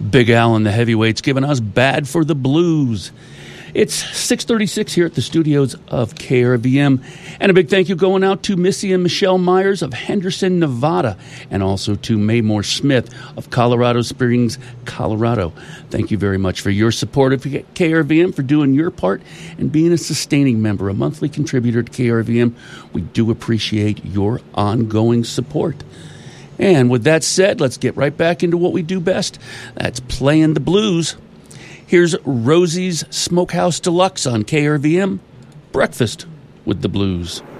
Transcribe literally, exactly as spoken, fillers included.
Big Al and the Heavyweights giving us Bad for the Blues. It's six thirty-six here at the studios of K R V M. And a big thank you going out to Missy and Michelle Myers of Henderson, Nevada, and also to Maymore Smith of Colorado Springs, Colorado. Thank you very much for your support of K R V M, for doing your part and being a sustaining member, a monthly contributor to K R V M. We do appreciate your ongoing support. And with that said, let's get right back into what we do best. That's playing the blues. Here's Rosie's Smokehouse Deluxe on K R V M, Breakfast with the Blues.